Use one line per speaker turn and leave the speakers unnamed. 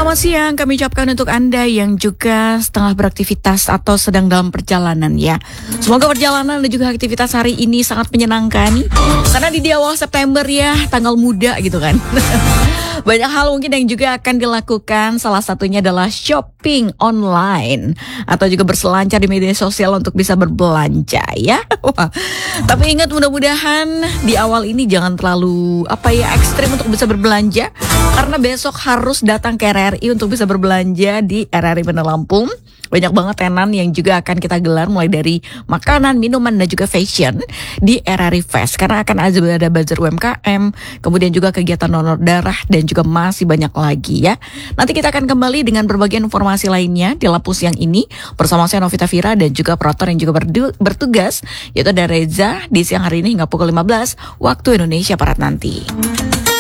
Selamat siang, kami ucapkan untuk Anda yang juga setengah beraktivitas atau sedang dalam perjalanan ya. Semoga perjalanan dan juga aktivitas hari ini sangat menyenangkan. Karena di awal September ya, tanggal muda gitu kan. Banyak hal mungkin yang juga akan dilakukan, salah satunya adalah shopping online atau juga berselancar di media sosial untuk bisa berbelanja ya. Wah. Tapi ingat, mudah-mudahan di awal ini jangan terlalu ekstrim untuk bisa berbelanja, karena besok harus datang ke RRI untuk bisa berbelanja di RRI Bandar Lampung. Banyak banget tenan yang juga akan kita gelar, mulai dari makanan, minuman, dan juga fashion di RRI Fest. Karena akan ada bazar UMKM, kemudian juga kegiatan donor darah, dan juga masih banyak lagi ya. Nanti kita akan kembali dengan berbagai informasi lainnya di Lapu Siang ini bersama saya Novita Fira dan juga operator yang juga bertugas, yaitu ada Reza, di siang hari ini hingga pukul 15 waktu Indonesia Barat nanti.